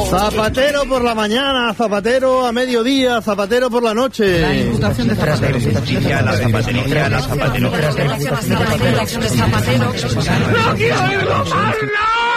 Zapatero por la mañana, Zapatero a mediodía, Zapatero por la noche. La imputación de Zapatero. ¡No quiero irlo más! ¡No!